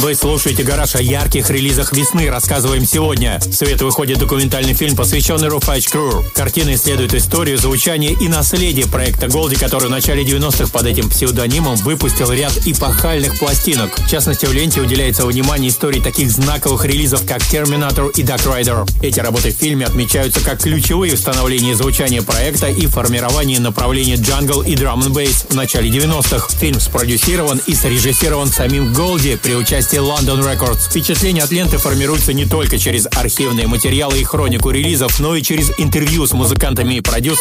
Вы слушаете «Гараж», о ярких релизах весны рассказываем сегодня. В свет выходит документальный фильм, посвященный Roughage Crew. Картина исследует историю, звучание и наследие проекта Голди, который в начале 90-х под этим псевдонимом выпустил ряд эпохальных пластинок. В частности, в ленте уделяется внимание истории таких знаковых релизов, как Terminator и Dark Rider. Эти работы в фильме отмечаются как ключевые в становлении звучания проекта и формировании направления джангл и драм н бейс в начале 90-х. Фильм спродюсирован и срежиссирован самим Голди при участии London Records. Впечатление от ленты формируется не только через архивные материалы и хронику релизов, но и через интервью с музыкантами и продюсерами,